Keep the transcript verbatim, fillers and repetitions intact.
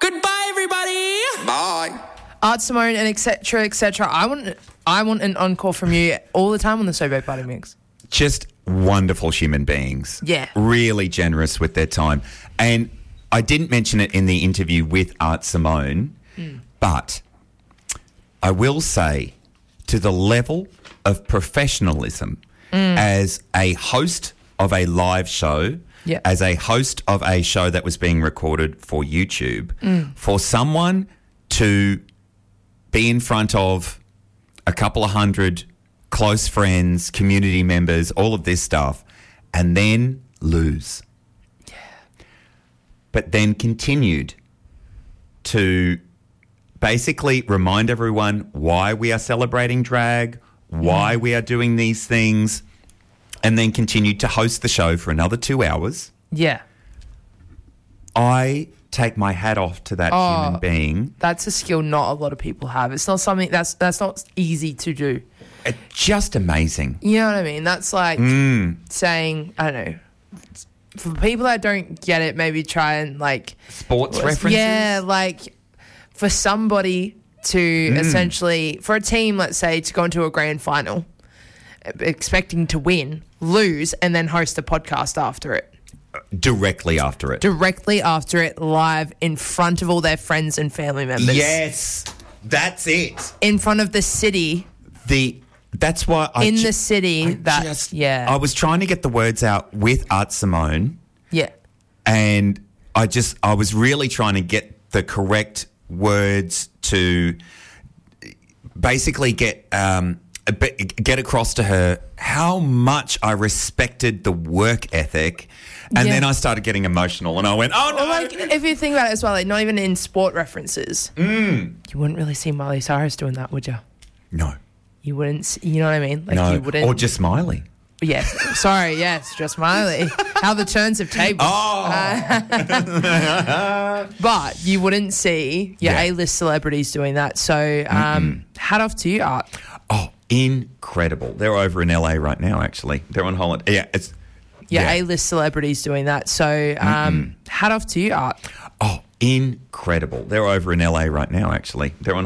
Goodbye, everybody. Bye. Art Simone and et cetera, et cetera. I want, I want an encore from you all the time on the Sobo Party Mix. Just wonderful human beings. Yeah. Really generous with their time. And I didn't mention it in the interview with Art Simone, mm. but I will say to the level of professionalism mm. as a host of a live show, yeah. as a host of a show that was being recorded for YouTube, mm. for someone to be in front of a couple of hundred close friends, community members, all of this stuff, and then lose. Yeah. But then continued to basically remind everyone why we are celebrating drag, why yeah. we are doing these things, and then continued to host the show for another two hours. Yeah. I take my hat off to that oh, human being. That's a skill not a lot of people have. It's not something that's that's not easy to do. It's just amazing. You know what I mean? That's like mm. saying, I don't know, for people that don't get it, maybe try and like... Sports references? Yeah, like for somebody to mm. essentially, for a team, let's say, to go into a grand final, expecting to win, lose, and then host a podcast after it. Directly after it. Directly after it, live in front of all their friends and family members. Yes, that's it. In front of the city. The that's why I in ju- the city I that just, yeah. I was trying to get the words out with Art Simone. Yeah. And I just I was really trying to get the correct words to basically get um get across to her how much I respected the work ethic. And yeah. then I started getting emotional and I went, oh, no. Well, like, if you think about it as well, like, not even in sport references, mm. you wouldn't really see Miley Cyrus doing that, would you? No. You wouldn't, see, you know what I mean? Like, no. you wouldn't. Or just Smiley. Yeah. Sorry, yes, just Miley. How the turns have tabled. Oh. Uh, but you wouldn't see your yeah. A-list celebrities doing that. So um, hat off to you, Art. Oh, incredible. They're over in L A right now, actually. They're on holiday. Yeah, it's... Yeah, yeah. A-list celebrities doing that. So um, hat off to you, Art. Oh, incredible. They're over in L A right now, actually. They're on